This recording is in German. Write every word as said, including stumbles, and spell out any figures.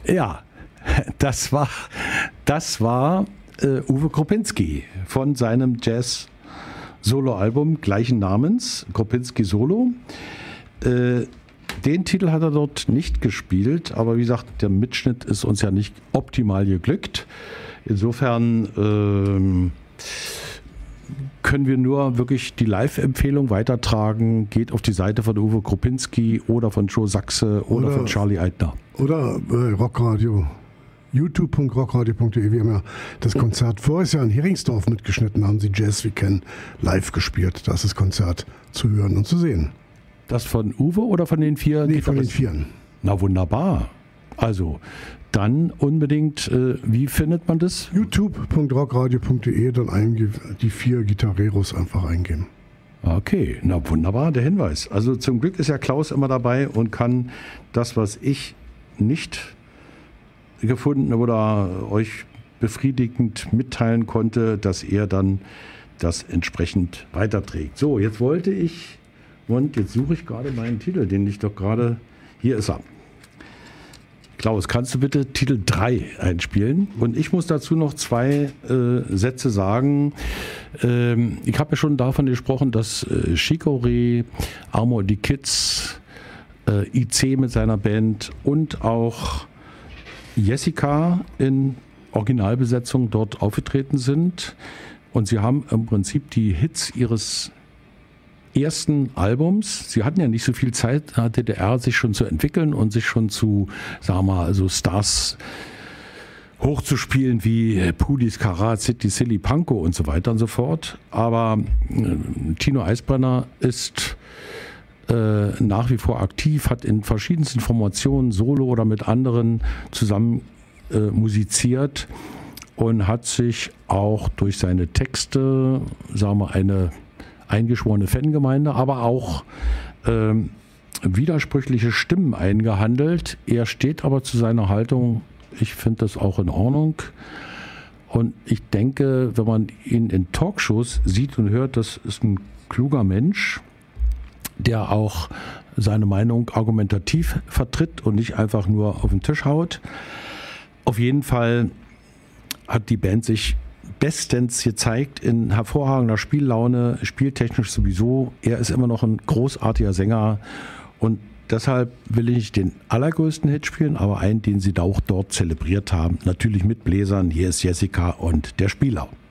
Ja, das war, das war äh, Uwe Kropinski von seinem Jazz-Solo-Album gleichen Namens, Kropinski Solo. Äh, den Titel hat er dort nicht gespielt, aber wie gesagt, der Mitschnitt ist uns ja nicht optimal geglückt. Insofern ähm, können wir nur wirklich die Live-Empfehlung weitertragen. Geht auf die Seite von Uwe Kropinski oder von Joe Sachse oder, oder von Charlie Eitner. Oder äh, Rockradio. youtube punkt rockradio punkt de. Wir haben ja das Konzert voriges Jahr in Heringsdorf mitgeschnitten, haben sie Jazz We Can live gespielt. Das ist das Konzert zu hören und zu sehen. Das von Uwe oder von den vier? Nee, von den Vieren. Na wunderbar. Also, dann unbedingt, äh, wie findet man das? youtube punkt rockradio punkt de, dann eingeben, die vier Gitarreros einfach eingeben. Okay, na wunderbar, der Hinweis. Also zum Glück ist ja Klaus immer dabei und kann das, was ich nicht gefunden oder euch befriedigend mitteilen konnte, dass er dann das entsprechend weiterträgt. So, jetzt wollte ich, und jetzt suche ich gerade meinen Titel, den ich doch gerade, hier ist er. Klaus, kannst du bitte Titel drei einspielen? Und ich muss dazu noch zwei äh, Sätze sagen. Ähm, ich habe ja schon davon gesprochen, dass äh, Chicorée, Amor die Kids, äh, I C mit seiner Band und auch Jessica in Originalbesetzung dort aufgetreten sind. Und sie haben im Prinzip die Hits ihres ersten Albums. Sie hatten ja nicht so viel Zeit in der D D R, sich schon zu entwickeln und sich schon zu, sagen wir mal, also Stars hochzuspielen wie Pulis, Karat, City, Silly, Panko und so weiter und so fort. Aber äh, Tino Eisbrenner ist äh, nach wie vor aktiv, hat in verschiedensten Formationen, solo oder mit anderen zusammen äh, musiziert und hat sich auch durch seine Texte, sagen wir, eine eingeschworene Fangemeinde, aber auch ähm, widersprüchliche Stimmen eingehandelt. Er steht aber zu seiner Haltung, ich finde das auch in Ordnung. Und ich denke, wenn man ihn in Talkshows sieht und hört, das ist ein kluger Mensch, der auch seine Meinung argumentativ vertritt und nicht einfach nur auf den Tisch haut. Auf jeden Fall hat die Band sich bestens gezeigt in hervorragender Spiellaune, spieltechnisch sowieso. Er ist immer noch ein großartiger Sänger und deshalb will ich nicht den allergrößten Hit spielen, aber einen, den sie auch dort zelebriert haben. Natürlich mit Bläsern. Hier ist Jessica und der Spieler.